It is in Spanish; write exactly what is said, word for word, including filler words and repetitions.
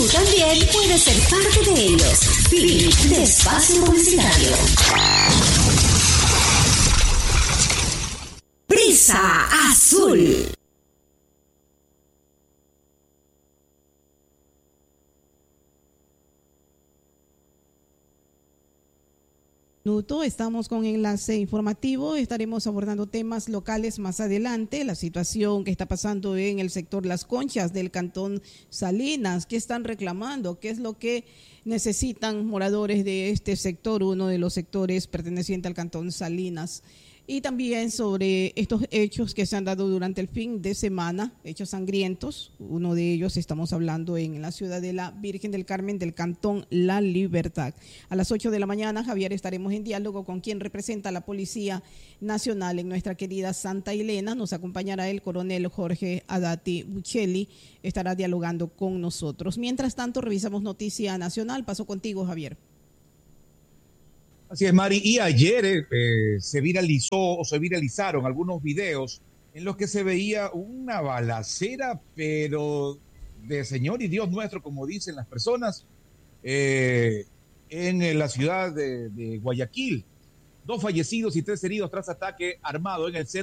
Tú también puedes ser parte de ellos. Fin de espacio publicitario. Brisa Azul. Minuto, estamos con enlace informativo, estaremos abordando temas locales más adelante, la situación que está pasando en el sector Las Conchas del cantón Salinas, qué están reclamando, qué es lo que necesitan moradores de este sector, uno de los sectores perteneciente al cantón Salinas. Y también sobre estos hechos que se han dado durante el fin de semana, hechos sangrientos. Uno de ellos estamos hablando en la ciudad de la Virgen del Carmen del cantón La Libertad. A las ocho de la mañana, Javier, estaremos en diálogo con quien representa a la Policía Nacional en nuestra querida Santa Elena. Nos acompañará el coronel Jorge Adati Buccelli, estará dialogando con nosotros. Mientras tanto, revisamos Noticia Nacional. Paso contigo, Javier. Así es, Mari. Y ayer eh, se viralizó o se viralizaron algunos videos en los que se veía una balacera, pero de Señor y Dios nuestro, como dicen las personas, eh, en la ciudad de, de Guayaquil. Dos fallecidos y tres heridos tras ataque armado en el centro